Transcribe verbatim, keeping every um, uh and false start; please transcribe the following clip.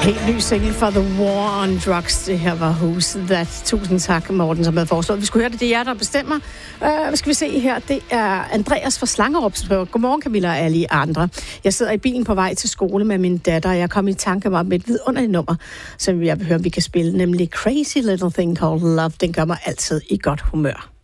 Helt ny single for The War on Drugs. Det her var Who's That. Tusind tak, Morten, som havde foreslået. Vi skulle høre det, det er jer, der bestemmer. Uh, hvad skal vi se her? Det er Andreas fra Slangerup. Godmorgen, Camilla og alle andre. Jeg sidder i bilen på vej til skole med min datter, og jeg kom i tanke om et vidunderligt nummer, som jeg vil høre, vi kan spille, nemlig Crazy Little Thing Called Love. Den gør mig altid i godt humør.